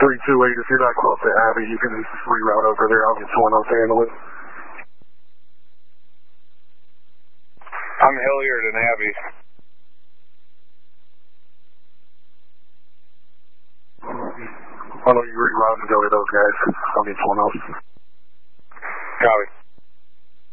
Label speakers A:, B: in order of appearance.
A: 328, if you're not close to Abby, you can reroute over there. I'll get someone else to handle it.
B: I'm Hilliard and Abby.
A: Why don't you reroute and go to those guys? I'll get someone else.
B: Copy.